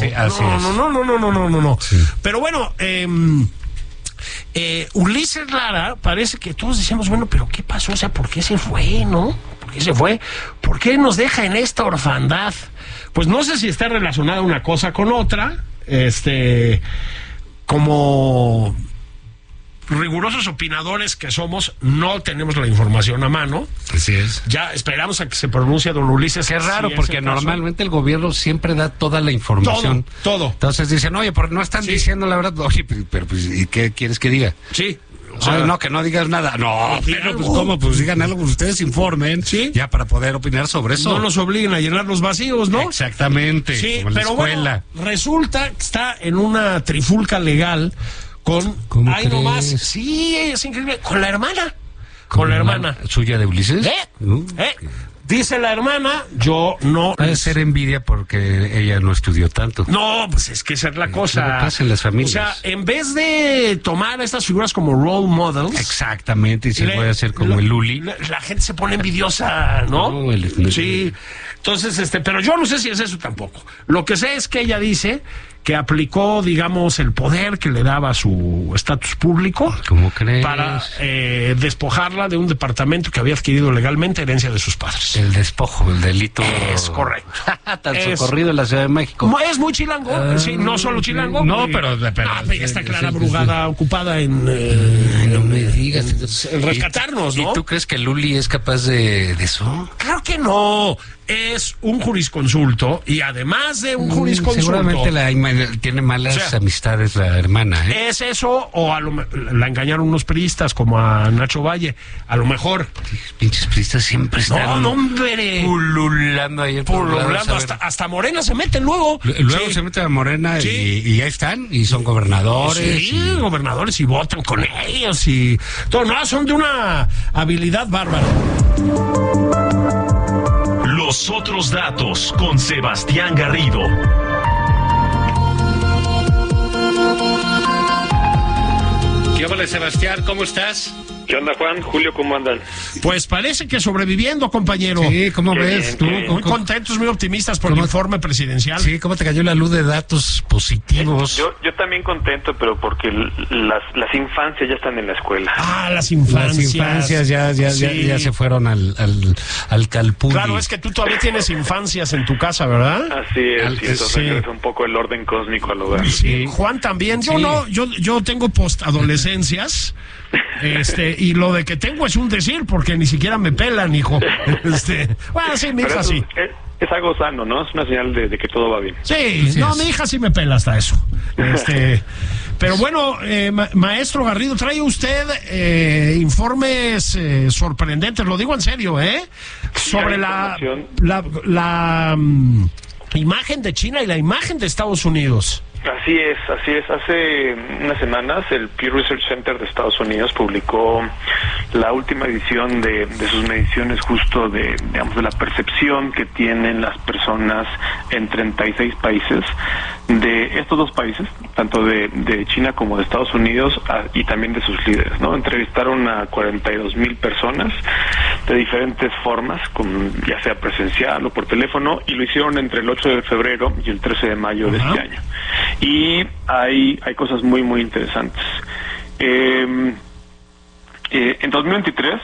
Así es. No. Sí. Pero bueno, Ulises Lara, parece que todos decíamos, bueno, pero ¿qué pasó? O sea, ¿por qué se fue, no? ¿Por qué se fue? ¿Por qué nos deja en esta orfandad? Pues no sé si está relacionada una cosa con otra, como rigurosos opinadores que somos, no tenemos la información a mano. Así es. Ya esperamos a que se pronuncie don Ulises. Qué raro, si es porque el caso. Normalmente el gobierno siempre da toda la información. Todo. Entonces dicen, oye, pero no están diciendo la verdad. Oye, pero pues, ¿y qué quieres que diga? Sí. O sea, no, que no digas nada. No, pero pues ¿cómo? Pues digan algo, ustedes informen. Sí. Ya para poder opinar sobre eso. No nos obliguen a llenar los vacíos, ¿no? Exactamente. Sí, como en la pero escuela. bueno, resulta que está en una trifulca legal con... ¿Cómo Ay, crees? nomás. Sí, es increíble. Con la hermana. Con la hermana. ¿Suya de Ulises? Dice la hermana, yo no... Puede ser envidia porque ella no estudió tanto. No, pues es que esa es la cosa. Lo que pasa en las familias. O sea, en vez de tomar a estas figuras como role models... Exactamente, y se puede hacer como el Luli. La gente se pone envidiosa, ¿no? Sí. Entonces, pero yo no sé si es eso tampoco. Lo que sé es que ella dice que aplicó, digamos, el poder que le daba su estatus público. ¿Cómo crees? Para despojarla de un departamento que había adquirido legalmente, herencia de sus padres. El despojo, el delito. Es correcto. Tan socorrido en la Ciudad de México. Es muy chilango, sí, no solo chilango. No, pero ya está Clara Brugada ocupada en... Ay, no me digas. En rescatarnos, ¿no? ¿Y tú crees que Luli es capaz de eso? Claro que no. Es un jurisconsulto y además de un jurisconsulto... Seguramente tiene malas amistades la hermana, ¿eh? ¿Es eso o la engañaron unos priistas como a Nacho Valle? A lo mejor. Pinches priistas siempre están... No, hombre. Pululando ahí. Pululando. Hasta Morena se meten luego. Luego se meten a Morena y ahí están. Y son gobernadores. Sí, gobernadores y votan con ellos y todo. No, son de una habilidad bárbara. Los otros datos con Sebastián Garrido. ¿Qué hola, Sebastián? ¿Cómo estás? ¿Qué onda, Juan? Julio, ¿cómo andan? Pues parece que sobreviviendo, compañero. Sí, ¿cómo Qué ves? bien, ¿Tú? Muy contentos, muy optimistas por el informe presidencial. Sí, ¿cómo te cayó la luz de datos positivos? Yo también contento, pero porque las infancias ya están en la escuela. Ah, las infancias. Las infancias ya se fueron al calpulli. Claro, es que tú todavía tienes infancias en tu casa, ¿verdad? Así es, y entonces sí. regresa un poco el orden cósmico al hogar. Sí. Juan también. Yo Sí. no, yo tengo postadolescencias. Y lo de que tengo es un decir, porque ni siquiera me pelan, hijo. Bueno, sí, mi Pero hija eso sí. es algo sano, ¿no? Es una señal de que todo va bien. Sí, no, mi hija sí me pela hasta eso. Pero bueno, maestro Garrido, trae usted informes sorprendentes, lo digo en serio, sobre la imagen de China y la imagen de Estados Unidos. Así es. Hace unas semanas el Pew Research Center de Estados Unidos publicó la última edición de sus mediciones justo de la percepción que tienen las personas en 36 países de estos dos países, tanto de China como de Estados Unidos, y también de sus líderes, ¿no? Entrevistaron a 42,000 personas de diferentes formas, ya sea presencial o por teléfono, y lo hicieron entre el 8 de febrero y el 13 de mayo de este año. Y hay cosas muy, muy interesantes. En 2023,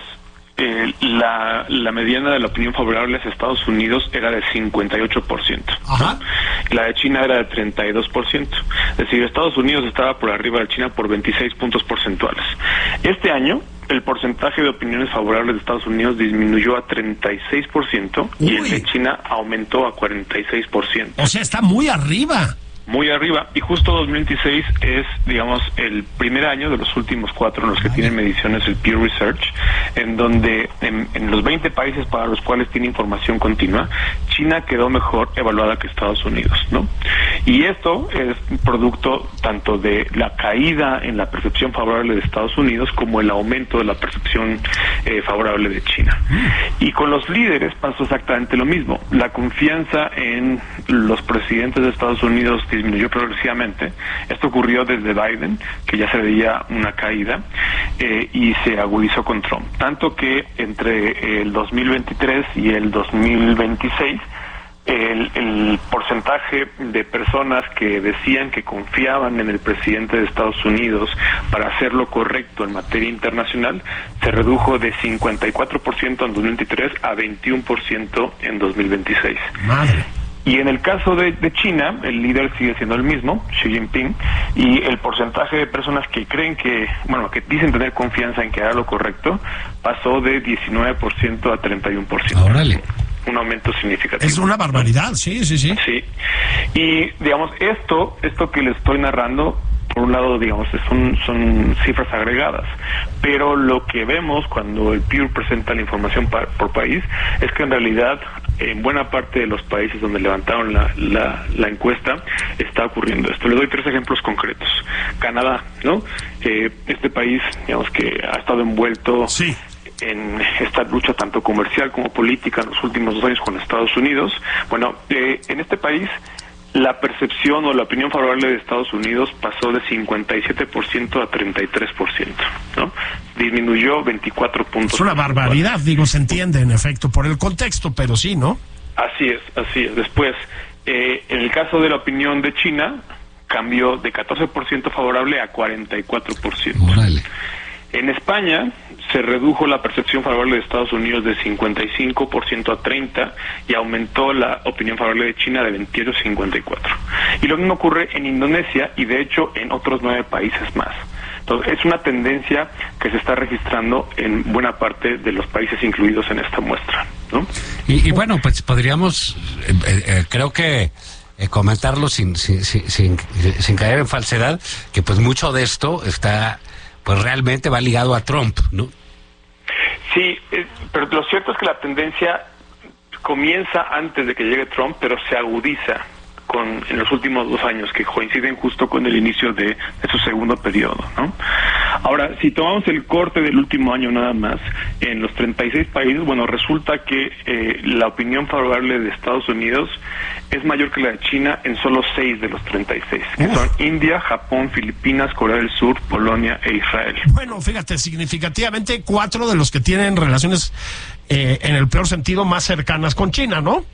la mediana de la opinión favorable hacia Estados Unidos era de 58%. Ajá. La de China era de 32%. Es decir, Estados Unidos estaba por arriba de China por 26 puntos porcentuales. Este año, el porcentaje de opiniones favorables de Estados Unidos disminuyó a 36% y el de China aumentó a 46%. O sea, está muy arriba. Muy arriba, y justo 2026 es, digamos, el primer año de los últimos 4 en los que tienen mediciones el Pew Research, en donde en los 20 países para los cuales tiene información continua, China quedó mejor evaluada que Estados Unidos, ¿no? Y esto es producto tanto de la caída en la percepción favorable de Estados Unidos como el aumento de la percepción favorable de China. Y con los líderes pasó exactamente lo mismo. La confianza en los presidentes de Estados Unidos disminuyó progresivamente. Esto ocurrió desde Biden, que ya se veía una caída, y se agudizó con Trump. Tanto que entre el 2023 y el 2026, el porcentaje de personas que decían que confiaban en el presidente de Estados Unidos para hacer lo correcto en materia internacional se redujo de 54% en 2023 a 21% en 2026. Madre. Y en el caso de China, el líder sigue siendo el mismo, Xi Jinping, y el porcentaje de personas que creen que dicen tener confianza en que hará lo correcto, pasó de 19% a 31%. Órale. Un aumento significativo. Es una barbaridad, sí. Sí. Y, digamos, esto que les estoy narrando, por un lado, digamos, son cifras agregadas, pero lo que vemos cuando el Pew presenta la información por país es que en realidad en buena parte de los países donde levantaron la encuesta está ocurriendo esto. Le doy 3 ejemplos concretos. Canadá, ¿no? Este país, digamos, que ha estado envuelto en esta lucha tanto comercial como política en los últimos 2 años con Estados Unidos. Bueno, en este país la percepción o la opinión favorable de Estados Unidos pasó de 57% a 33%, ¿no? Disminuyó 24 puntos. Es una barbaridad, digo, se entiende en efecto por el contexto, pero sí, ¿no? Así es. Después, en el caso de la opinión de China, cambió de 14% favorable a 44%. Órale. En España se redujo la percepción favorable de Estados Unidos de 55% a 30% y aumentó la opinión favorable de China de 28 a 54%. Y lo mismo ocurre en Indonesia y de hecho en otros 9 países más. Entonces es una tendencia que se está registrando en buena parte de los países incluidos en esta muestra, ¿no? Y bueno, pues podríamos, creo que comentarlo sin caer en falsedad, que pues mucho de esto está, pues realmente va ligado a Trump, ¿no? Sí, pero lo cierto es que la tendencia comienza antes de que llegue Trump, pero se agudiza en los últimos 2 años, que coinciden justo con el inicio de su segundo periodo, ¿no? Ahora, si tomamos el corte del último año nada más, en los 36 países, bueno, resulta que la opinión favorable de Estados Unidos es mayor que la de China en solo 6 de los 36, que son India, Japón, Filipinas, Corea del Sur, Polonia e Israel. Bueno, fíjate, significativamente 4 de los que tienen relaciones, en el peor sentido, más cercanas con China, ¿no?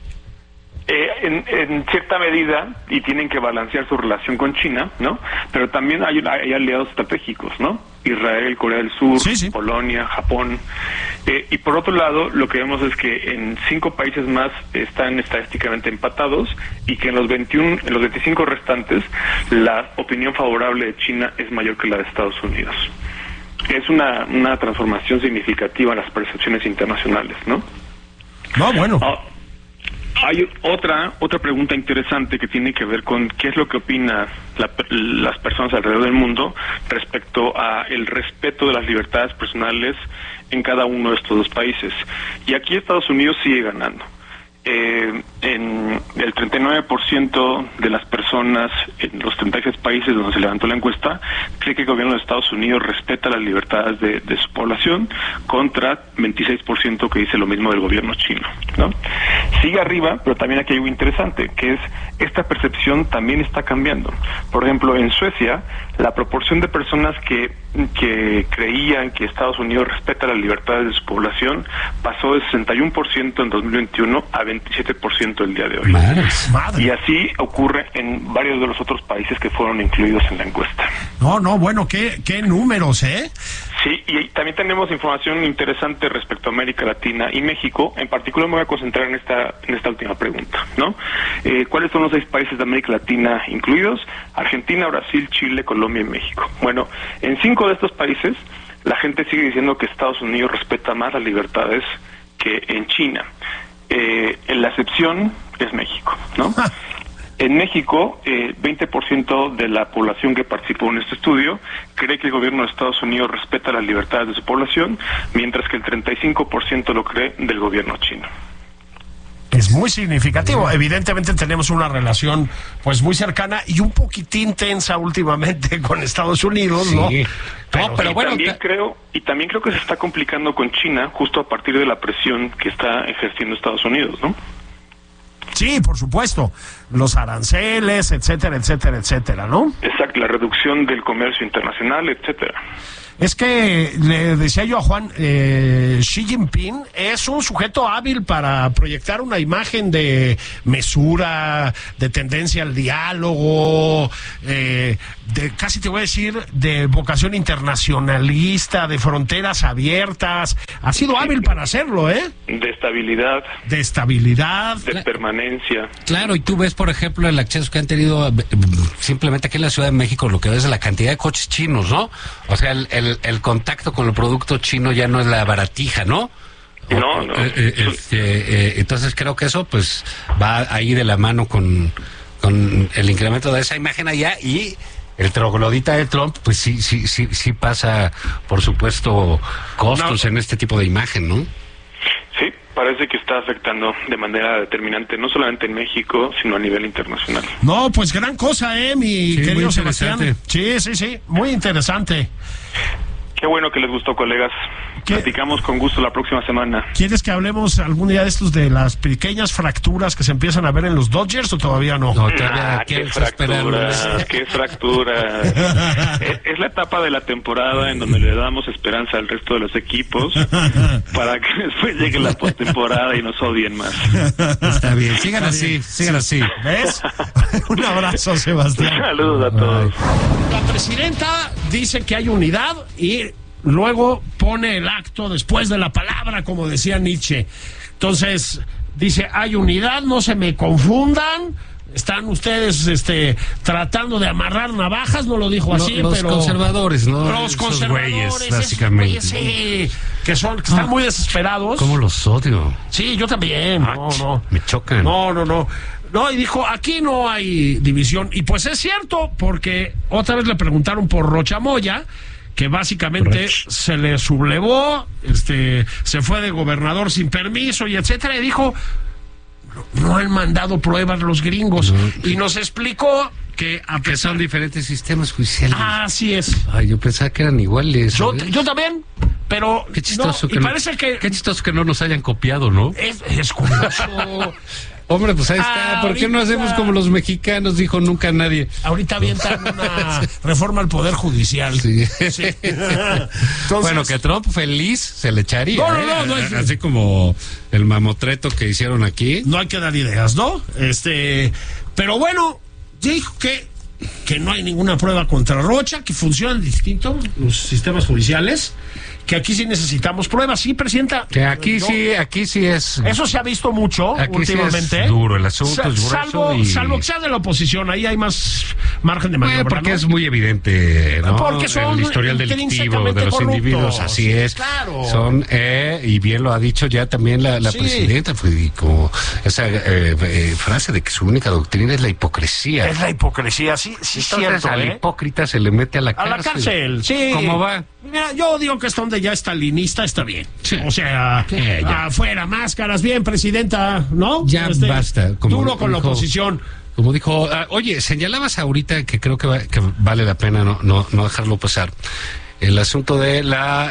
En cierta medida, y tienen que balancear su relación con China, ¿no? Pero también hay aliados estratégicos, ¿no? Israel, Corea del Sur, Polonia, Japón. Y por otro lado, lo que vemos es que en 5 países más están estadísticamente empatados y que en los 25 restantes, la opinión favorable de China es mayor que la de Estados Unidos. Es una transformación significativa en las percepciones internacionales, ¿no? No, bueno. Hay otra pregunta interesante que tiene que ver con qué es lo que opinan las personas alrededor del mundo respecto a el respeto de las libertades personales en cada uno de estos 2 países. Y aquí Estados Unidos sigue ganando. En el 39% de las personas en los 36 países donde se levantó la encuesta cree que el gobierno de Estados Unidos respeta las libertades de su población, contra 26% que dice lo mismo del gobierno chino, ¿no? Sigue arriba, pero también aquí hay algo interesante, que es esta percepción también está cambiando. Por ejemplo, en Suecia, la proporción de personas que creían que Estados Unidos respeta las libertades de su población pasó de 61% en 2021 a 27% el día de hoy. Madre. Y así ocurre en varios de los otros países que fueron incluidos en la encuesta. No, bueno, qué números, ¿eh? Sí, y también tenemos información interesante respecto a América Latina y México. En particular me voy a concentrar en esta última pregunta, ¿no? ¿Cuáles son los 6 países de América Latina incluidos? Argentina, Brasil, Chile, Colombia y México. Bueno, en 5 de estos países la gente sigue diciendo que Estados Unidos respeta más las libertades que en China. La excepción es México, ¿no? En México, 20% de la población que participó en este estudio cree que el gobierno de Estados Unidos respeta las libertades de su población, mientras que el 35% lo cree del gobierno chino. Es muy significativo. Evidentemente tenemos una relación pues muy cercana y un poquitín tensa últimamente con Estados Unidos, ¿no? Sí. Pero bueno, también creo que se está complicando con China justo a partir de la presión que está ejerciendo Estados Unidos, ¿no? Sí, por supuesto. los aranceles, etcétera, etcétera, etcétera, ¿no? Exacto, la reducción del comercio internacional, etcétera. Es que le decía yo a Juan, Xi Jinping es un sujeto hábil para proyectar una imagen de mesura, de tendencia al diálogo, casi te voy a decir, de vocación internacionalista, de fronteras abiertas. Ha sido hábil para hacerlo, ¿eh? De estabilidad. De estabilidad. De permanencia. Claro, y tú ves, por ejemplo, el acceso que han tenido simplemente aquí en la Ciudad de México, lo que ves es la cantidad de coches chinos, ¿no? O sea, el contacto con el producto chino ya no es la baratija, ¿no? No. Entonces creo que eso pues va ahí de la mano con el incremento de esa imagen allá, y el troglodita de Trump pues sí pasa, por supuesto, costos en este tipo de imagen, ¿no? Sí, parece que está afectando de manera determinante, no solamente en México, sino a nivel internacional. No, pues gran cosa, mi querido Sebastián. Sí, muy interesante. Qué bueno que les gustó, colegas. Platicamos con gusto la próxima semana. ¿Quieres que hablemos algún día de estos, de las pequeñas fracturas que se empiezan a ver en los Dodgers, o todavía no? No, todavía qué fractura. Es la etapa de la temporada en donde le damos esperanza al resto de los equipos para que después llegue la postemporada y nos odien más. Está bien, sigan así. ¿Ves? Un abrazo, Sebastián. Saludos a todos. La presidenta dice que hay unidad y luego pone el acto después de la palabra, como decía Nietzsche. Entonces, dice, hay unidad, no se me confundan. Están ustedes tratando de amarrar navajas, no lo dijo así, los pero... conservadores, ¿no? Los conservadores, güeyes, básicamente. Sí, que están muy desesperados. ¿Cómo los odio? Sí, yo también. No. Me chocan. No, y dijo, aquí no hay división. Y pues es cierto, porque otra vez le preguntaron por Rocha Moya, que básicamente se le sublevó, se fue de gobernador sin permiso y etcétera, y dijo, no han mandado pruebas los gringos. Y nos explicó que son diferentes sistemas judiciales. Así es. Ay, yo pensaba que eran iguales. Yo también, pero qué chistoso qué chistoso que no nos hayan copiado, ¿no? Es curioso. Hombre, pues ahí está. ¿Por qué no hacemos como los mexicanos? Dijo nunca nadie. Ahorita avientan una reforma al Poder Judicial. Sí. Entonces, bueno, que Trump feliz se le echaría. No, así como el mamotreto que hicieron aquí. No hay que dar ideas, ¿no? Pero bueno, dijo que no hay ninguna prueba contra Rocha, que funcionan distinto los sistemas judiciales, que aquí sí necesitamos pruebas, sí, presidenta. Que aquí sí es. Eso se ha visto mucho aquí últimamente. Sí es duro el asunto, es grueso salvo que sea de la oposición, ahí hay más margen de maniobra. Bueno, porque es muy evidente, ¿no? Porque son el historial delictivo de los corruptos. individuos, así es. Claro. Son, y bien lo ha dicho ya también la presidenta, fue como esa frase de que su única doctrina es la hipocresía. Es la hipocresía, sí, entonces, cierto. Al hipócrita se le mete a la cárcel. A la cárcel, sí. ¿Cómo va? Mira, yo digo que es donde ya stalinista está bien. Sí. O sea, afuera, máscaras, bien, presidenta, ¿no? Ya basta. Duro con la oposición. Como dijo, oye, señalabas ahorita que creo que vale la pena no dejarlo pasar. El asunto de la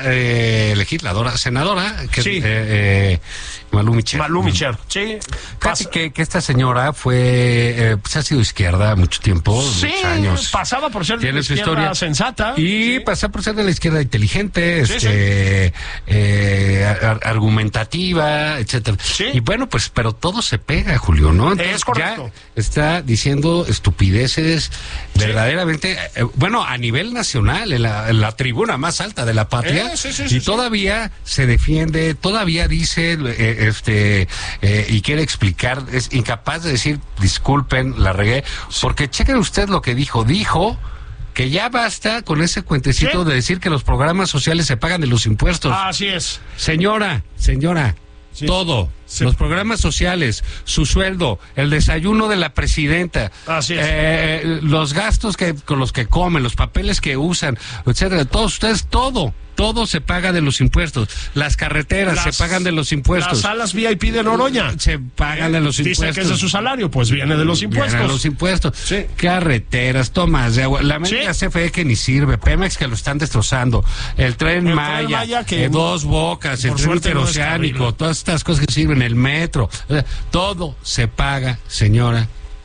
senadora, que es Malú Micher. Sí. Casi que esta señora fue, ha sido izquierda mucho tiempo, sí, muchos años. Pasaba por ser de la izquierda historia sensata. Y pasaba por ser de la izquierda inteligente, argumentativa, etcétera. Sí. Y bueno, pues, pero todo se pega, Julio, ¿no? Entonces, es correcto. Ya está diciendo estupideces verdaderamente, bueno, a nivel nacional, en la tribuna más alta de la patria, y todavía se defiende, todavía dice, y quiere explicar, es incapaz de decir, disculpen, la regué, porque chequen usted lo que dijo que ya basta con ese cuentecito de decir que los programas sociales se pagan de los impuestos. Así es. Señora, todo, los programas sociales, su sueldo, el desayuno de la presidenta, así es. Los gastos con los que comen, los papeles que usan, etcétera, todos ustedes, todo se paga de los impuestos. Las carreteras se pagan de los impuestos. Las salas VIP de Noroña se pagan de los impuestos. Dice que ese es su salario, pues viene de los impuestos. Viene de los impuestos. Sí. Carreteras, tomas de agua, la media CFE que ni sirve, Pemex que lo están destrozando, el tren Maya que Dos Bocas, el tren interoceánico, todas estas cosas que sirven, el metro, o sea, todo se paga, señora,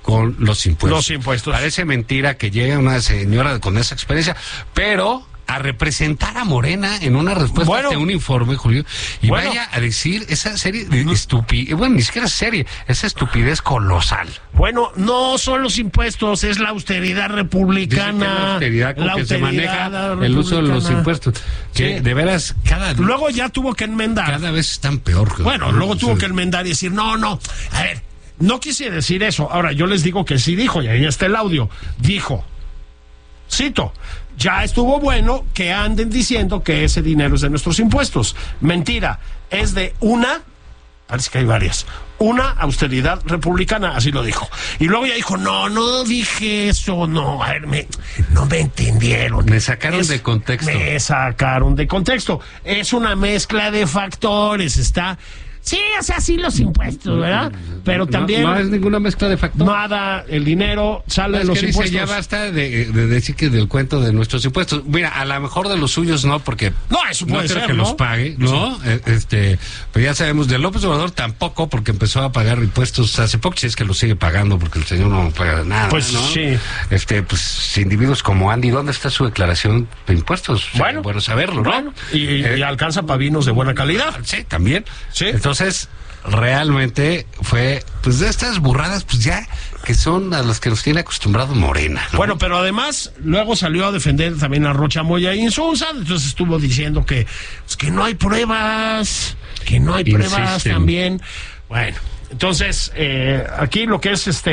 con los impuestos. Los impuestos. Parece mentira que llegue una señora con esa experiencia, pero a representar a Morena en una respuesta ante un informe, Julio, y vaya a decir esa serie de estupidez, bueno, ni siquiera serie, esa estupidez colosal. Bueno, no son los impuestos, es la austeridad republicana. La austeridad con que se maneja el uso de los impuestos. Que de veras, luego ya tuvo que enmendar. Cada vez están peor. Bueno, luego tuvo que enmendar y decir, no, a ver, no quise decir eso. Ahora, yo les digo que sí dijo, y ahí está el audio. Dijo, cito, ya estuvo bueno que anden diciendo que ese dinero es de nuestros impuestos. Mentira, es de parece que hay varias, una austeridad republicana, así lo dijo. Y luego ya dijo, no dije eso, no, a ver, no me entendieron. Me sacaron de contexto. Me sacaron de contexto. Es una mezcla de factores, está... Sí, o sea, sí los impuestos, ¿verdad? Pero también... No es ninguna mezcla de factores. Nada, el dinero sale de los impuestos. Ya basta de decir que del cuento de nuestros impuestos. Mira, a lo mejor de los suyos no, porque... No, eso puede ser, que los pague, ¿no? Sí. Pero ya sabemos, de López Obrador tampoco, porque empezó a pagar impuestos hace poco, si es que lo sigue pagando, porque el señor no paga nada, pues, ¿no? Sí. Pues individuos como Andy, ¿dónde está su declaración de impuestos? Bueno saberlo, ¿no? Bueno, y alcanza para vinos de buena calidad. Sí, también. Sí. Entonces, realmente fue, pues, de estas burradas, pues ya, que son a las que nos tiene acostumbrado Morena, ¿no? Bueno, pero además, luego salió a defender también a Rocha Moya e Insunza, entonces estuvo diciendo que no hay pruebas, también. Bueno, entonces, aquí lo que es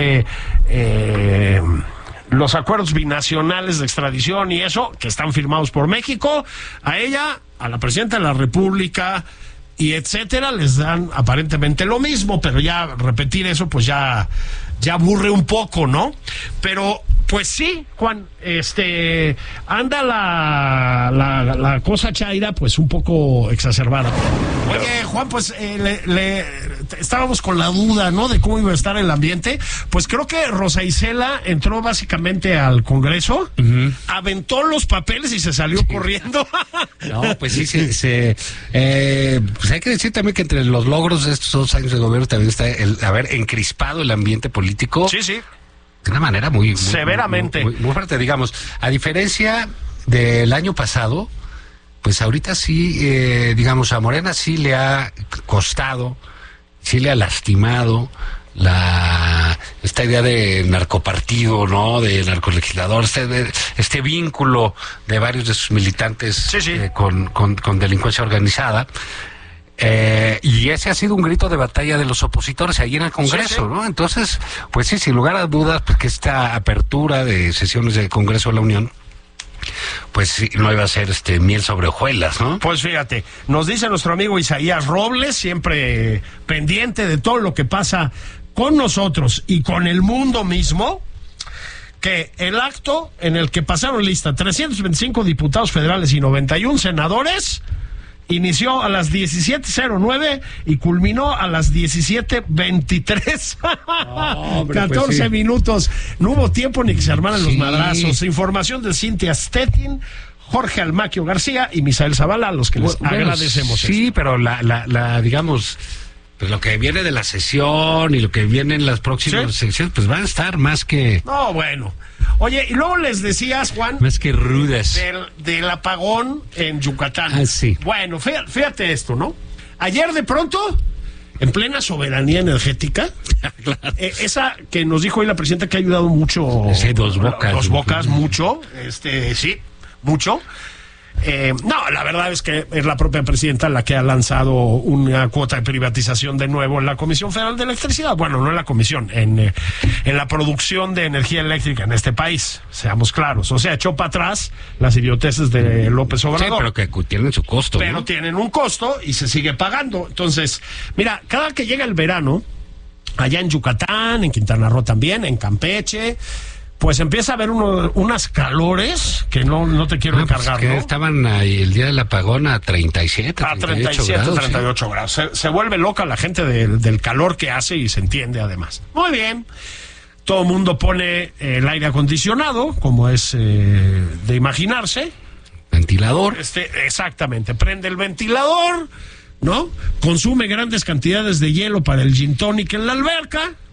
los acuerdos binacionales de extradición y eso, que están firmados por México, a ella, a la presidenta de la República y etcétera, les dan aparentemente lo mismo, pero ya repetir eso pues ya aburre un poco, ¿no? Pero pues sí, Juan, anda la cosa chaira pues un poco exacerbada. Oye, Juan, pues estábamos con la duda, ¿no? De cómo iba a estar el ambiente. Pues creo que Rosa Isela entró básicamente al Congreso, aventó los papeles y se salió corriendo. No, pues sí, pues hay que decir también que entre los logros de estos 2 años de gobierno también está el haber encrispado el ambiente político. Sí. De una manera muy severamente. Muy fuerte, digamos. A diferencia del año pasado, pues ahorita sí, digamos, a Morena sí le ha costado, sí le ha lastimado esta idea de narcopartido, ¿no? De narcolegislador, este vínculo de varios de sus militantes con delincuencia organizada. Y ese ha sido un grito de batalla de los opositores ahí en el Congreso, ¿no? Entonces, pues sí, sin lugar a dudas, pues que esta apertura de sesiones del Congreso de la Unión, pues sí, no iba a ser miel sobre hojuelas, ¿no? Pues fíjate, nos dice nuestro amigo Isaías Robles, siempre pendiente de todo lo que pasa con nosotros y con el mundo mismo, que el acto en el que pasaron lista 325 diputados federales y 91 senadores inició a las 17:09 y culminó a las 17:23. 14 minutos. No hubo tiempo ni que se armaran los madrazos. Información de Cintia Stettin, Jorge Almaquio García y Misael Zavala, a los que les agradecemos. Sí, pero digamos, pues lo que viene de la sesión y lo que viene en las próximas sesiones, pues van a estar más que... No, bueno. Oye, y luego les decías, Juan... Más que rudas. Del apagón en Yucatán. Ah, sí. Bueno, fíjate esto, ¿no? Ayer de pronto, en plena soberanía energética, claro. Esa que nos dijo hoy la presidenta que ha ayudado mucho... Sí, Dos Bocas. Mucho. Sí, mucho. No, la verdad es que es la propia presidenta la que ha lanzado una cuota de privatización de nuevo en la Comisión Federal de Electricidad. Bueno, no en la comisión, en la producción de energía eléctrica en este país, seamos claros. O sea, echó para atrás las idioteces de López Obrador. Sí, pero que tienen su costo. Pero ¿no? Tienen un costo y se sigue pagando. Entonces, mira, cada que llega el verano, allá en Yucatán, en Quintana Roo también, en Campeche... Pues empieza a haber unas calores que no te quiero encargar, pues que ¿no? Estaban ahí el día del apagón a 37, a 38 grados. Se vuelve loca la gente del calor que hace y se entiende además. Muy bien. Todo el mundo pone el aire acondicionado, como es de imaginarse. Ventilador. Exactamente. Prende el ventilador, ¿no? Consume grandes cantidades de hielo para el gin tonic en la alberca.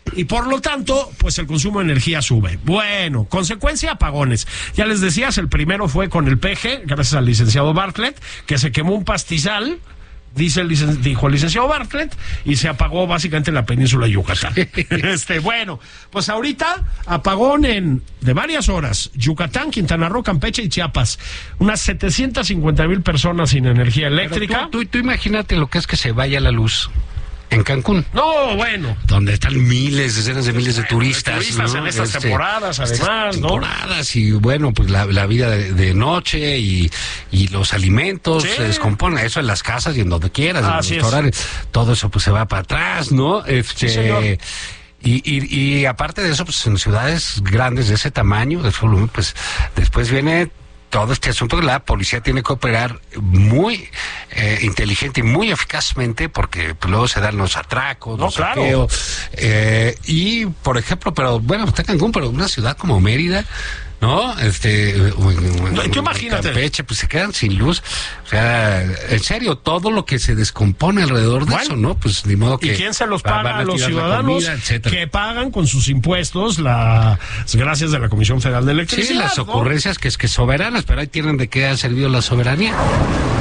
y por lo tanto, pues el consumo de energía sube. Bueno, consecuencia, apagones. Ya les decías, el primero fue con el PG, gracias al licenciado Bartlett, que se quemó un pastizal, dijo el licenciado Bartlett, y se apagó básicamente la península de Yucatán. Bueno, pues ahorita apagón de varias horas. Yucatán, Quintana Roo, Campeche y Chiapas. Unas 750,000 personas sin energía eléctrica. Tú imagínate lo que es que se vaya la luz en Cancún. No, bueno. Donde están decenas de miles de turistas, ¿no? En estas temporadas, además, ¿no? Temporadas, y bueno, pues la vida de noche y los alimentos se descomponen. Eso en las casas y en donde quieras, en los restaurantes. Todo eso pues se va para atrás, ¿no? Sí, señor. Y aparte de eso, pues en ciudades grandes de ese tamaño, de ese volumen, pues después viene todo este asunto. La policía tiene que operar muy inteligente y muy eficazmente, porque pues, luego se dan los atracos, los saqueos. Y, por ejemplo, pero bueno, está Cancún, pero una ciudad como Mérida, ¿no? Tú imagínate. Campeche, pues se quedan sin luz. O sea, en serio, todo lo que se descompone alrededor de eso, ¿no? Pues ni modo que... ¿Y quién se los paga? A los ciudadanos que pagan con sus impuestos las gracias de la Comisión Federal de Electricidad. Sí, las ocurrencias, ¿no? que es soberanas, pero ahí tienen de qué ha servido la soberanía.